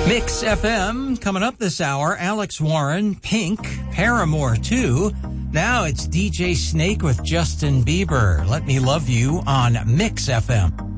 Mix FM coming up this hour. Alex Warren, Pink, Paramore 2. Now it's DJ Snake with Justin Bieber. Let Me Love You on Mix FM.